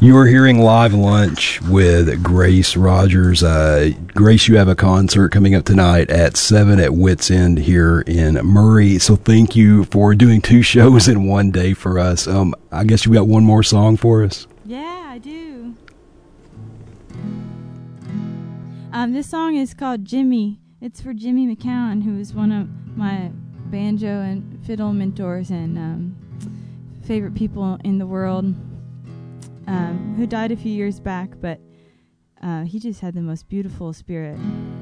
You are hearing Live Lunch with Grace Rogers. Grace, you have a concert coming up tonight at 7 at Wits End here in Murray. So thank you for doing 2 shows in one day for us. I guess you got one more song for us? Yeah, I do. This song is called Jimmy. It's for Jimmy McCown, who is one of my banjo and fiddle mentors and favorite people in the world, who died a few years back, but he just had the most beautiful spirit.